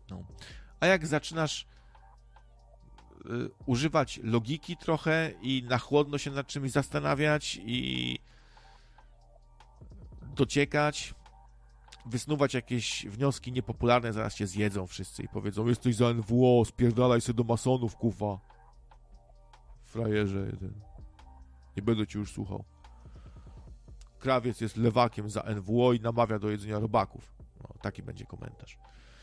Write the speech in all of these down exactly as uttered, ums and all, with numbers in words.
No. A jak zaczynasz y, używać logiki trochę i na chłodno się nad czymś zastanawiać i dociekać, wysnuwać jakieś wnioski niepopularne, zaraz cię zjedzą wszyscy i powiedzą: jesteś za N W O, spierdalaj się do masonów, kuwa. Frajerze jeden. Nie będę ci już słuchał. Krawiec jest lewakiem za N W O i namawia do jedzenia robaków. No, taki będzie komentarz.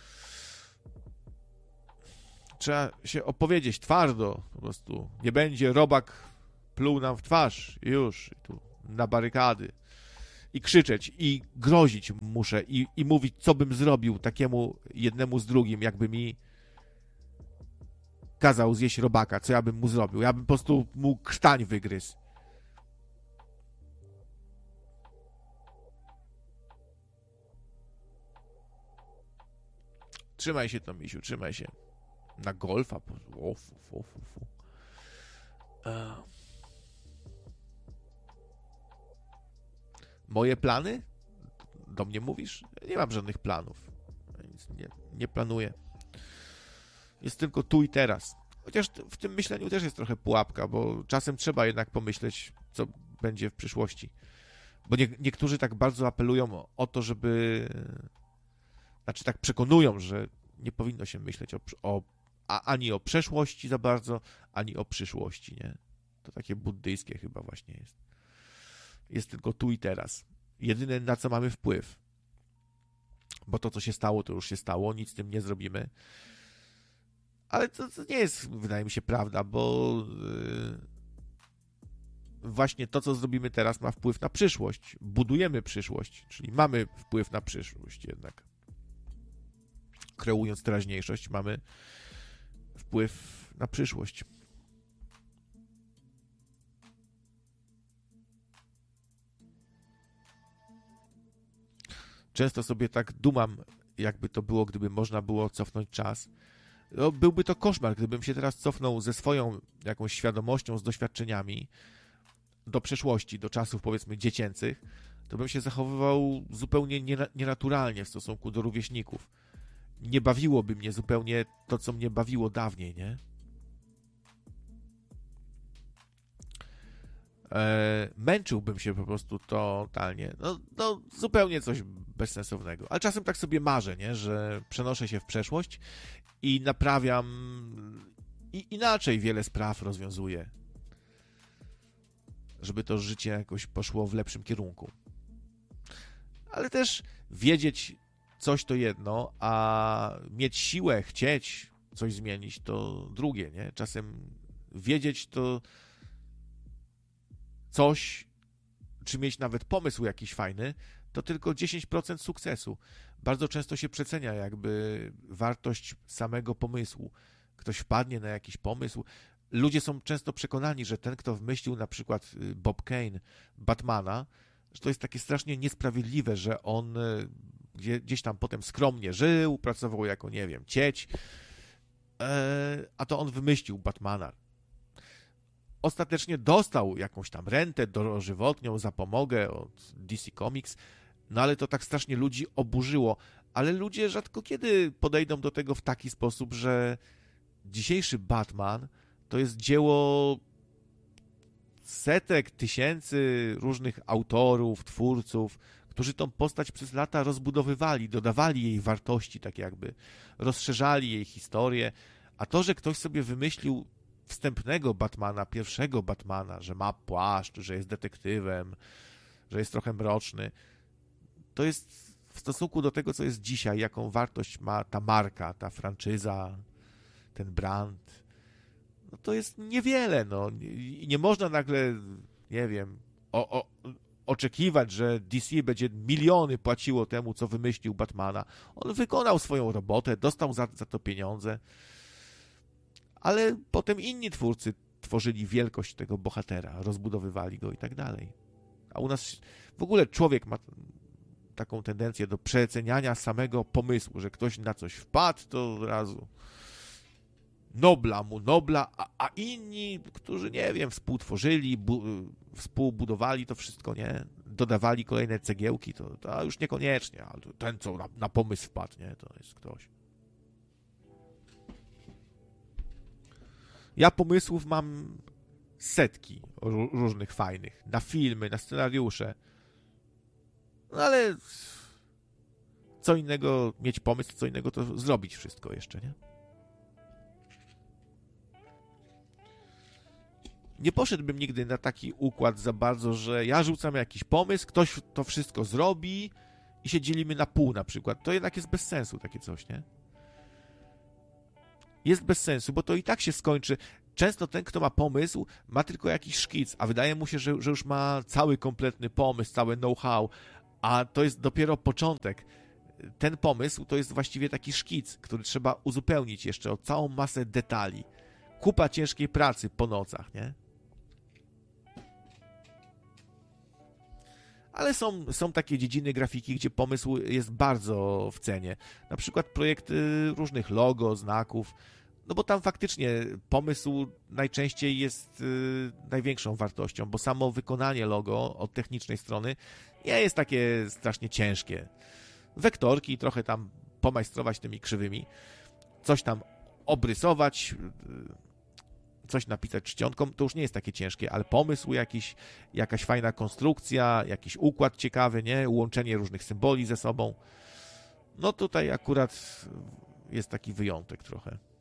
Trzeba się opowiedzieć twardo, po prostu. Nie będzie robak pluł nam w twarz. Już. I tu na barykady. I krzyczeć, i grozić muszę, i, i mówić, co bym zrobił takiemu jednemu z drugim, jakby mi kazał zjeść robaka, co ja bym mu zrobił. Ja bym po prostu mu krtań wygryzł. Trzymaj się, Tomisiu, trzymaj się. Na golfa. O, fu, fu, fu, fu. Uh. Moje plany? Do mnie mówisz? Nie mam żadnych planów. Nic nie, nie planuję. Jest tylko tu i teraz. Chociaż w tym myśleniu też jest trochę pułapka, bo czasem trzeba jednak pomyśleć, co będzie w przyszłości. Bo nie, niektórzy tak bardzo apelują o to, żeby... Znaczy tak przekonują, że nie powinno się myśleć o, o, a, ani o przeszłości za bardzo, ani o przyszłości, nie? To takie buddyjskie chyba właśnie jest. Jest tylko tu i teraz. Jedyne, na co mamy wpływ. Bo to, co się stało, to już się stało, nic z tym nie zrobimy. Ale to, to nie jest, wydaje mi się, prawda, bo yy, właśnie to, co zrobimy teraz, ma wpływ na przyszłość. Budujemy przyszłość, czyli mamy wpływ na przyszłość jednak. Kreując teraźniejszość, mamy wpływ na przyszłość. Często sobie tak dumam, jakby to było, gdyby można było cofnąć czas. No, byłby to koszmar, gdybym się teraz cofnął ze swoją jakąś świadomością, z doświadczeniami do przeszłości, do czasów, powiedzmy, dziecięcych, to bym się zachowywał zupełnie nienaturalnie w stosunku do rówieśników. Nie bawiłoby mnie zupełnie to, co mnie bawiło dawniej, nie? E, męczyłbym się po prostu totalnie. No, no, zupełnie coś bezsensownego. Ale czasem tak sobie marzę, nie? Że przenoszę się w przeszłość i naprawiam i inaczej wiele spraw rozwiązuję. Żeby to życie jakoś poszło w lepszym kierunku. Ale też wiedzieć coś to jedno, a mieć siłę, chcieć coś zmienić to drugie, nie? Czasem wiedzieć to coś, czy mieć nawet pomysł jakiś fajny, to tylko dziesięć procent sukcesu. Bardzo często się przecenia jakby wartość samego pomysłu. Ktoś wpadnie na jakiś pomysł. Ludzie są często przekonani, że ten, kto wymyślił na przykład Bob Kane Batmana, że to jest takie strasznie niesprawiedliwe, że on gdzieś tam potem skromnie żył, pracował jako, nie wiem, cieć, a to on wymyślił Batmana. Ostatecznie dostał jakąś tam rentę dożywotnią, zapomogę od D C Comics, no ale to tak strasznie ludzi oburzyło. Ale ludzie rzadko kiedy podejdą do tego w taki sposób, że dzisiejszy Batman to jest dzieło setek, tysięcy różnych autorów, twórców, którzy tą postać przez lata rozbudowywali, dodawali jej wartości, tak jakby, rozszerzali jej historię, a to, że ktoś sobie wymyślił wstępnego Batmana, pierwszego Batmana, że ma płaszcz, że jest detektywem, że jest trochę mroczny, to jest w stosunku do tego, co jest dzisiaj, jaką wartość ma ta marka, ta franczyza, ten brand, no to jest niewiele, no. I nie można nagle, nie wiem, o, o, oczekiwać, że D C będzie miliony płaciło temu, co wymyślił Batmana. On wykonał swoją robotę, dostał za, za to pieniądze, ale potem inni twórcy tworzyli wielkość tego bohatera, rozbudowywali go i tak dalej. A u nas w ogóle człowiek ma taką tendencję do przeceniania samego pomysłu, że ktoś na coś wpadł, to od razu Nobla mu, Nobla, a, a inni, którzy, nie wiem, współtworzyli, bu, współbudowali to wszystko, nie? Dodawali kolejne cegiełki, to, to już niekoniecznie, ale ten, co na, na pomysł wpadł, nie? To jest ktoś. Ja pomysłów mam setki różnych fajnych, na filmy, na scenariusze. No ale co innego mieć pomysł, co innego to zrobić wszystko jeszcze, nie? Nie poszedłbym nigdy na taki układ za bardzo, że ja rzucam jakiś pomysł, ktoś to wszystko zrobi i się dzielimy na pół na przykład. To jednak jest bez sensu takie coś, nie? Jest bez sensu, bo to i tak się skończy. Często ten, kto ma pomysł, ma tylko jakiś szkic, a wydaje mu się, że, że już ma cały kompletny pomysł, całe know-how, a to jest dopiero początek. Ten pomysł to jest właściwie taki szkic, który trzeba uzupełnić jeszcze o całą masę detali. Kupa ciężkiej pracy po nocach, nie? Ale są, są takie dziedziny grafiki, gdzie pomysł jest bardzo w cenie. Na przykład projekty różnych logo, znaków, no bo tam faktycznie pomysł najczęściej jest y, największą wartością, bo samo wykonanie logo od technicznej strony nie jest takie strasznie ciężkie. Wektorki, trochę tam pomajstrować tymi krzywymi, coś tam obrysować, y, coś napisać czcionką, to już nie jest takie ciężkie, ale pomysł jakiś, jakaś fajna konstrukcja, jakiś układ ciekawy, nie? Łączenie różnych symboli ze sobą, no tutaj akurat jest taki wyjątek trochę.